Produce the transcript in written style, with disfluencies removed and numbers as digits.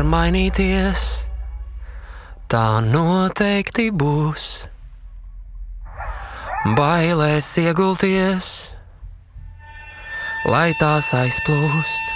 var mainīties, tā noteikti būs. Bailēs iegulties, lai tās aizplūst.